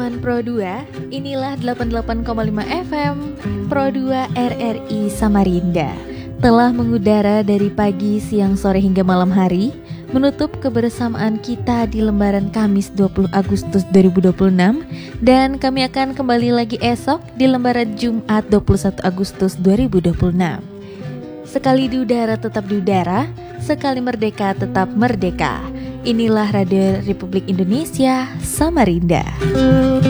teman Pro 2, inilah 88,5 FM Pro 2 RRI Samarinda. Telah mengudara dari pagi, siang, sore hingga malam hari, menutup kebersamaan kita di lembaran Kamis 20 Agustus 2026. Dan kami akan kembali lagi esok di lembaran Jumat 21 Agustus 2026. Sekali di udara tetap di udara, sekali merdeka tetap merdeka. Inilah Radio Republik Indonesia Samarinda.